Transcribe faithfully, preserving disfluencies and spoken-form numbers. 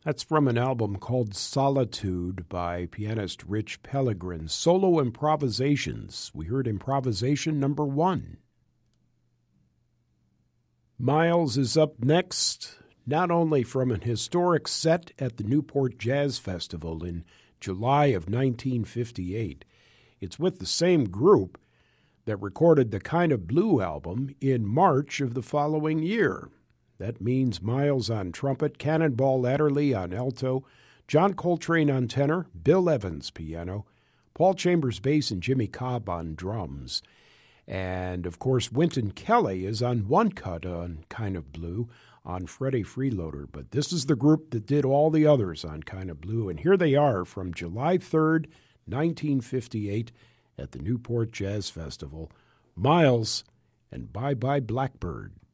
That's from an album called Solitude by pianist Rich Pellegrin, Solo Improvisations. We heard improvisation number one. Miles is up next, not only from an historic set at the Newport Jazz Festival in July of nineteen fifty-eight. It's with the same group that recorded the Kind of Blue album in March of the following year. That means Miles on trumpet, Cannonball Adderley on alto, John Coltrane on tenor, Bill Evans piano, Paul Chambers bass, and Jimmy Cobb on drums. And, of course, Wynton Kelly is on one cut on Kind of Blue on Freddie Freeloader. But this is the group that did all the others on Kind of Blue. And here they are from July third, nineteen fifty-eight at the Newport Jazz Festival. Miles and Bye Bye Blackbird.